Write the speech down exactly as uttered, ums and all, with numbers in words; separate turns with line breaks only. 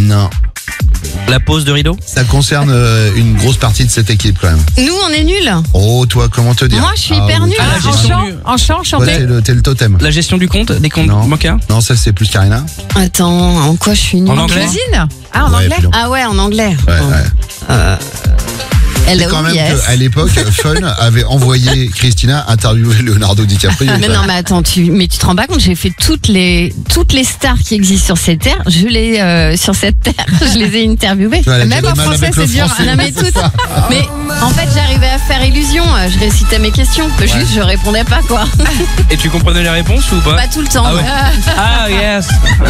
Non.
La pose de rideau?
Ça concerne euh, une grosse partie de cette équipe quand même.
Nous, on est nuls.
Oh, toi, comment te dire?
Moi, je suis
Ah,
hyper
oui.
nulle.
Ah, la
En
gestion
chant,
du-
en chant,
Toi,
chanter.
t'es le, t'es le totem.
La gestion du compte, des comptes
Non.
bancaires?
Non, ça c'est plus Karina.
Attends, en quoi je suis nulle?
En anglais?
Cuisine. Ah, en
Ouais,
anglais.
puis non.
Ah ouais, en anglais.
Ouais,
Bon.
ouais.
Euh,
C'est
hello,
quand même
yes.
qu'à l'époque, Fun avait envoyé Christina interviewer Leonardo DiCaprio.
Mais non, mais attends, tu, mais tu te rends pas compte, j'ai fait toutes les, toutes les stars qui existent sur cette terre, je les, euh, sur cette terre, je les ai interviewées.
Tu vois, elle a
Même
déjà
en
du mal
français,
avec le
c'est dur.
français,
Non, mais
c'est
toutes.
ça.
Mais en fait, j'arrivais à faire illusion, je récitais mes questions, que juste je répondais pas, quoi.
Et tu comprenais les réponses ou pas?
Pas tout le temps.
Ah ouais.
non.
Ah yes.